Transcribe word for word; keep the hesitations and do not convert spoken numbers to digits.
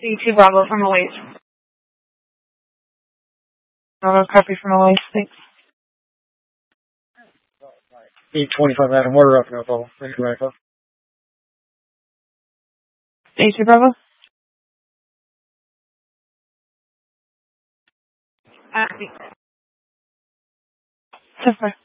C two Bravo from Elise. Bravo, copy from Elise, thanks. eight twenty-five Adam, order up, no problem. Thank you, Michael. C two Bravo? Uh, so far.